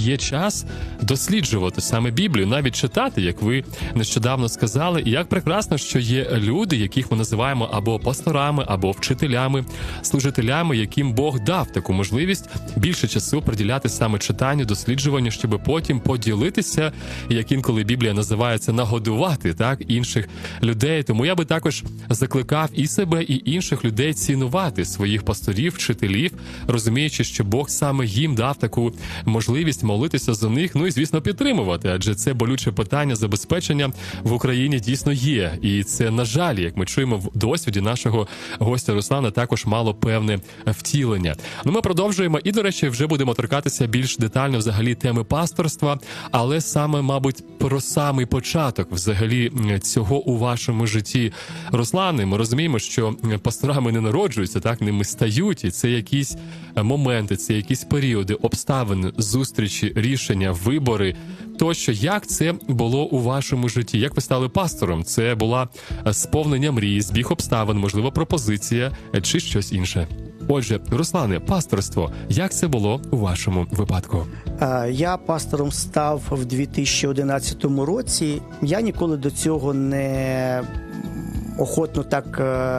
є час досліджувати саме Біблію, навіть читати, як ви нещодавно сказали. І як прекрасно, що є люди, яких ми називаємо або пасторами, або вчителями, служителями, яким Бог дав таку можливість більше часу приділяти саме читанню, досліджуванню, щоб потім поділитися, як інколи Біблія називається, нагодувати, так, інших людей. Тому я би також закликав і себе, і інших людей цінувати своїх пасторів, вчителів, розуміючи, що Бог саме їм дав таку можливість молитися за них, ну і, звісно, підтримувати, адже це болюче питання забезпечення в Україні дійсно є. І це, на жаль, як ми чуємо в досвіді нашого гостя Руслана, також мало певне втілення. Ну, ми продовжуємо і, до речі, вже будемо торкатися більш детально взагалі теми пасторства, але саме, мабуть, про самий початок взагалі цього у вашому житті. Руслане, ми розуміємо, що пасторами не народжуються, так, ними стають, і це якісь моменти, це якісь періоди, обставини, зустрічі, рішення, вибори, тощо. Як це було у вашому житті? Як ви стали пастором? Це була сповнення мрії, збіг обставин, можливо, пропозиція чи щось інше? Отже, Руслане, пасторство, як це було у вашому випадку? Я пастором став в 2011 році. Я ніколи до цього не охотно так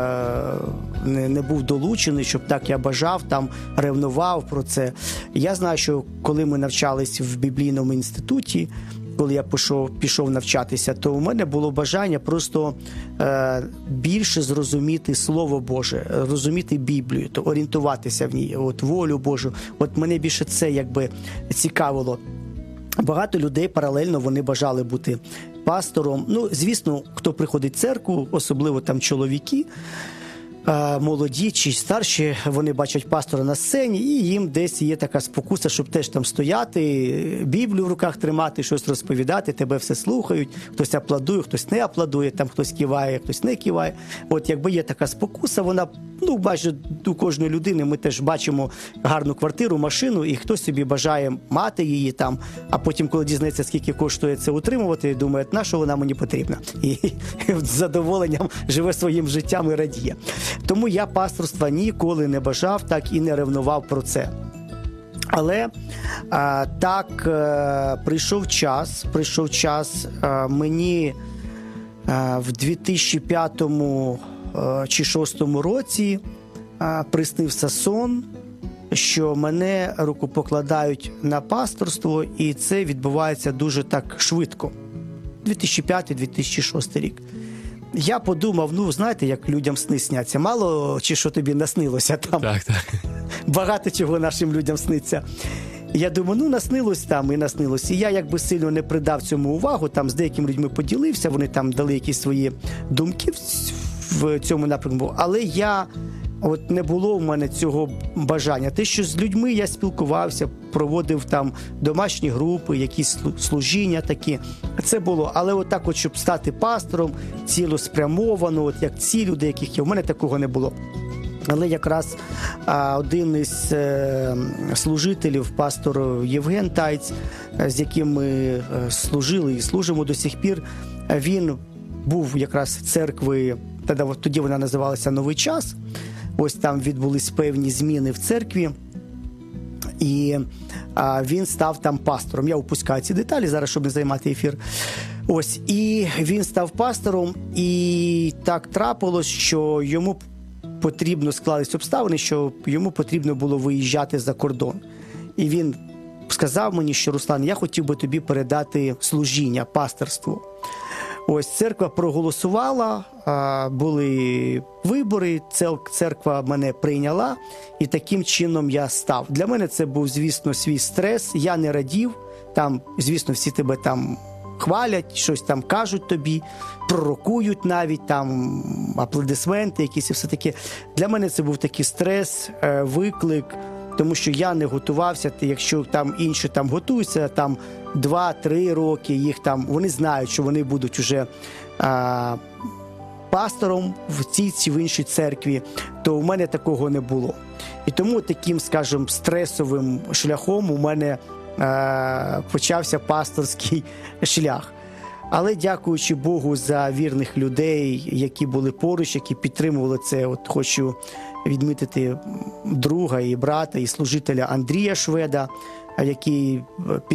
не був долучений, щоб так я бажав, там ревнував про це. Я знаю, що коли ми навчались в біблійному інституті, коли я пішов навчатися, то у мене було бажання просто більше зрозуміти Слово Боже, розуміти Біблію, то орієнтуватися в ній, от волю Божу. От мене більше це якби цікавило. Багато людей паралельно вони бажали бути пастором. Ну, звісно, хто приходить в церкву, особливо там чоловіки, молоді чи старші, вони бачать пастора на сцені, і їм десь є така спокуса, щоб теж там стояти, Біблію в руках тримати, щось розповідати, тебе все слухають, хтось аплодує, хтось не аплодує, там хтось киває, хтось не киває. От якби є така спокуса, вона, ну, майже у кожної людини ми теж бачимо гарну квартиру, машину, і хтось собі бажає мати її там, а потім, коли дізнається, скільки коштує це утримувати, думає, на що вона мені потрібна? І з задоволенням живе своїм життям і радіє. Тому я пасторства ніколи не бажав, так і не ревнував про це. Але так прийшов час, мені в 2005 чи 2006 році приснився сон, що мене рукопокладають на пасторство, і це відбувається дуже так швидко. 2005-2006 рік. Я подумав, ну, знаєте, як людям сни сняться. Мало чи що тобі наснилося там? Так. Багато чого нашим людям сниться. Я думаю, ну, наснилось там і наснилось. І я якби сильно не придав цьому увагу, там з деякими людьми поділився, вони там дали якісь свої думки в цьому напрямку. Але от не було в мене цього бажання. Те, що з людьми я спілкувався, проводив там домашні групи, якісь служіння такі, це було. Але отак от, щоб стати пастором, цілеспрямовано, от як ці люди, яких є, в мене такого не було. Але якраз один із служителів, пастор Євген Тайць, з яким ми служили і служимо до сих пір, він був якраз в церкві, тоді вона називалася «Новий час». Ось там відбулись певні зміни в церкві, і він став там пастором. Я упускаю ці деталі зараз, щоб не займати ефір. Ось, і він став пастором, і так трапилось, що йому потрібно, склались обставини, що йому потрібно було виїжджати за кордон. І він сказав мені, що, Руслан, я хотів би тобі передати служіння, пасторство. Ось, церква проголосувала, були вибори, церква мене прийняла, і таким чином я став. Для мене це був, звісно, свій стрес, я не радів, там, звісно, всі тебе там хвалять, щось там кажуть тобі, пророкують навіть, там, аплодисменти якісь і все таке. Для мене це був такий стрес, виклик, тому що я не готувався, якщо там інші там готуються, там 2-3 роки, їх там, вони знають, що вони будуть уже пастором в цій чи в іншій церкві, то у мене такого не було. І тому таким, скажімо, стресовим шляхом у мене почався пасторський шлях. Але дякуючи Богу за вірних людей, які були поруч, які підтримували це. От хочу відмітити друга і брата, і служителя Андрія Шведа, який